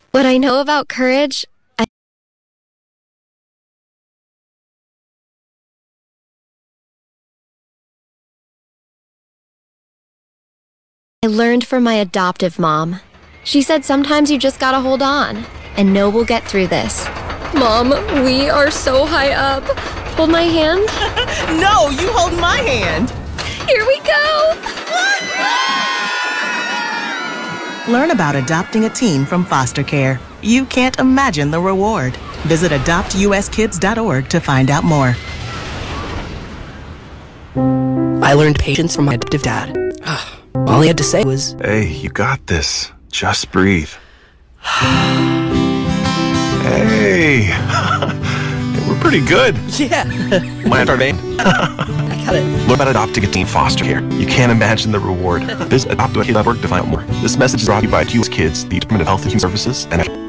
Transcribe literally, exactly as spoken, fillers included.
What I know about courage, I I learned from my adoptive mom. She said sometimes you just gotta hold on and know we'll get through this. Mom, we are so high up. Hold my hand. No, you hold my hand. Here we go. Learn about adopting a teen from foster care. You can't imagine the reward. Visit adopt u s kids dot org to find out more. I learned patience from my adoptive dad. All he had to say was, "Hey, you got this. Just breathe." Hey, we're pretty good. yeah, My our name. I got it. Learn about adopting a teen foster care. You can't imagine the reward. Visit adopt u s kids dot org to find out more. This message is brought to you by U S Kids, the Department of Health and Human Services, and